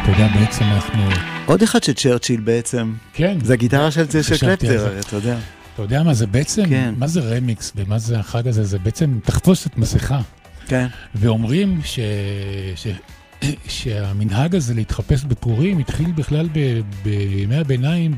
אתה יודע, בעצם אנחנו... עוד אחד של צ'רצ'יל בעצם. כן. זה הגיטרה של קלפטר, אתה יודע. אתה יודע מה זה בעצם? כן. מה זה רמיקס ומה זה החג הזה? זה בעצם תחפושת מסכה. כן. ואומרים שהמנהג הזה להתחפש בפורים התחיל בכלל בימי הביניים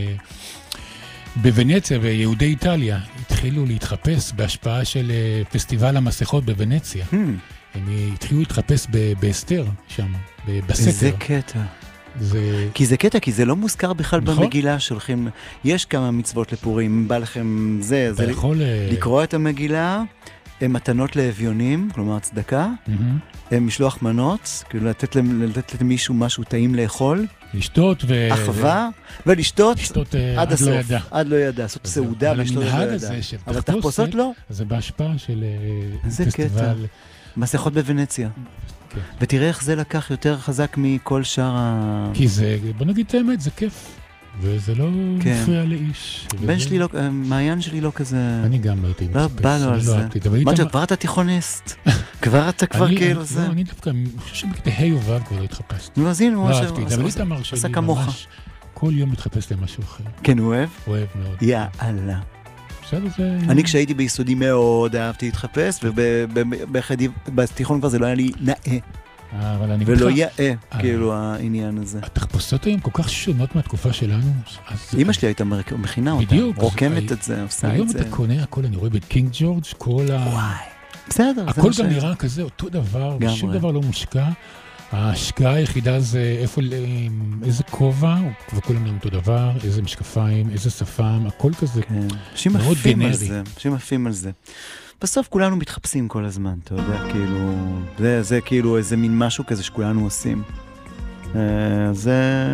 בוונציה, ויהודי איטליה התחילו להתחפש בהשפעה של פסטיבל המסכות בוונציה. הם התחילו להתחפש באסתר שם, בסתר. איזה קטע. כי זה קטע, כי זה לא מוזכר בכלל במגילה שלכם. יש כמה מצוות לפורים, בא לכם זה לקרוא את המגילה, מתנות לאביונים, כלומר צדקה, משלוח מנות, כאילו לתת למישהו משהו טעים לאכול, לשתות אחווה, ולשתות עד הסוף, עד לא ידע, לעשות סעודה ולשתות עד לא ידע. אבל תחפושות לא. זה בהשפעה של איזה קטע. מסכות בוונציה. ותראה איך זה לקח יותר חזק מכל שאר כי זה, בוא נגיד את האמת, זה כיף. וזה לא מפריע לאיש. בן שלי לא, מעיין שלי לא כזה... אני גם לא הייתי לא בא לו על זה. מה זה, כבר אתה תיכוניסט? כבר אתה כאילו זה? לא, אני דווקא, אני חושב שבכתה היי ובב כבר לא התחפשתי. נו, אז הנה, הוא עשה כמוך. כל יום מתחפש למשהו אחר. כן, הוא אוהב? אוהב מאוד. יאללה. זה... אני כשהייתי ביסודי מאוד אהבתי להתחפש, ובתיכון כבר זה לא היה לי נאה. ולא יאה, כאילו העניין הזה. התחפושות היום כל כך שונות מהתקופה שלנו. אמא שלי הייתה מכינה אותה, רוקמת את זה, עושה את היום זה. אתה קונה הכל, אני רואה בקינג ג'ורג' כל ה... בסדר. הכל גם נראה כזה, אותו דבר, שום דבר לא מושקע. ההשקעה היחידה זה איזה כובע, וכולם נראים אותו דבר, איזה משקפיים, איזה שפם, הכל כזה מאוד גנרי. אנשים עפים על זה. בסוף כולנו מתחפשים כל הזמן, אתה יודע, כאילו, זה כאילו איזה מין משהו כזה שכולנו עושים. זה...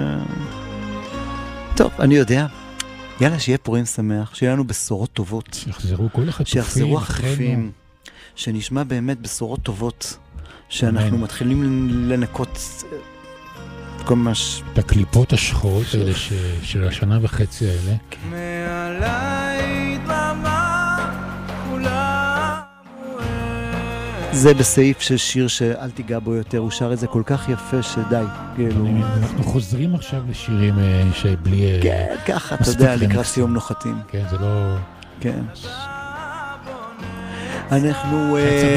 טוב, אני יודע. יאללה, שיהיה פורים שמח, שיהיה לנו בשורות טובות. שיחזרו כל החטופים. שיחזרו החטופים. שנשמע באמת בשורות טובות. שאנחנו מתחילים לנקות כל ממש... את הקליפות השחורות האלה של השנה וחצי האלה. מעלי דממה כולה מוארת. זה בסעיף של שיר שאל תיגע בו יותר, הוא שר את זה כל כך יפה שדי. אנחנו חוזרים עכשיו לשירים שבלי... כן, ככה, אתה יודע, לקראת סיום נוחתים. כן, זה לא... כן. אנחנו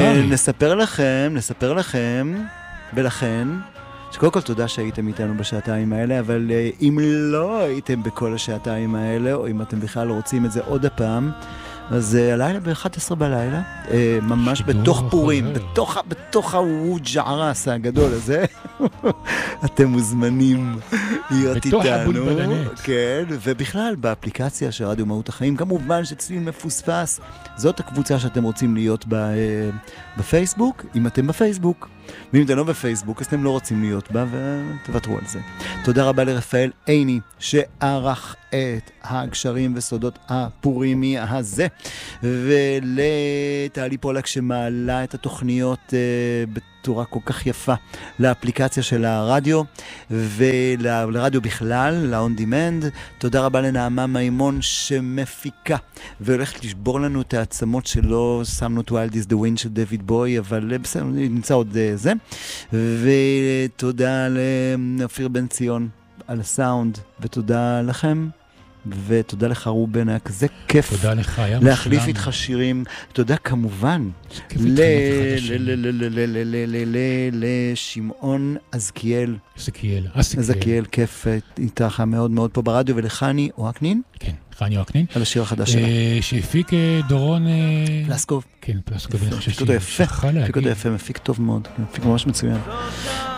נספר לכם ולכן, שקודם כל תודה שהייתם איתנו בשעתיים האלה, אבל אם לא הייתם בכל השעתיים האלה, או אם אתם בכלל רוצים את זה עוד הפעם, אז הלילה ב-11 בלילה, ממש בתוך פורים, בתוך הווג'ערס הגדול הזה, אתם מוזמנים להיות איתנו. בתוך הבולבלנט. כן, ובכלל באפליקציה של רדיו מהות החיים, כמובן שצליל מפוספס, זאת הקבוצה שאתם רוצים להיות בפייסבוק, אם אתם בפייסבוק. ואם אתם לא בפייסבוק, אז אתם לא רוצים להיות בה, ותוותרו על זה. תודה רבה לרפאל עיני, שערך את הגשרים וסודות הפורימי הזה, ולטלי פולק שמעלה את התוכניות בצורה כל כך יפה לאפליקציה של הרדיו, ולרדיו בכלל, ל-on demand. תודה רבה לנעמה מימון שמפיקה, והולכת לשבור לנו את העצמות שלו, שמנו את Wild is the Wind של דויד בוי, אבל בסדר, נמצא עוד זה. ותודה לאופיר בן ציון על הסאונד, ותודה לכם, ותודה לך רובן, היה כזה כיף להחליף איתך שירים. תודה כמובן לשמעון אזקיאל, כיף איתך מאוד מאוד פה ברדיו, ולחני אוהקנין, כן, חני אוהקנין, על השיר החדש שלה, שהפיק דורון פלסקוב. כן, פלסקוב, מפיק אותו יפה, מפיק טוב מאוד, מפיק ממש מצוין.